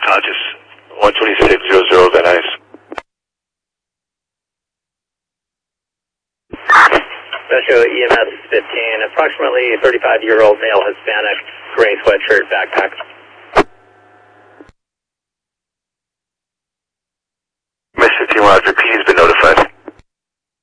conscious. 12600 Van Nuys. Metro EMS 15, approximately 35-year-old male Hispanic, gray sweatshirt, backpack.